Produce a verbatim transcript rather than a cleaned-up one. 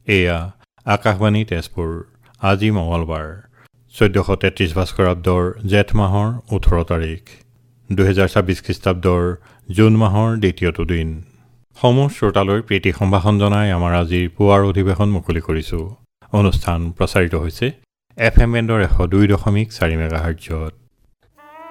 এয়া আকাশবাণী তেজপুৰ। আজি মঙলবাৰ চৈধ্যশ তেত্ৰিছ ভাস্কৰাব্দৰ জেঠ মাহৰ ওঠৰ তাৰিখ দুহেজাৰ ছাব্বিছ খ্ৰীষ্টাব্দৰ জুন মাহৰ দ্বিতীয়টো দিন। সমূহ শ্ৰোতালৈ প্ৰীতি সম্ভাষণ জনাই আমাৰ আজিৰ পুৱাৰ অধিৱেশন মুকলি কৰিছোঁ। অনুষ্ঠান প্ৰচাৰিত হৈছে এফ এম বেণ্ডৰ এশ দুই দশমিক চাৰি মেগাহাৰ্টজত।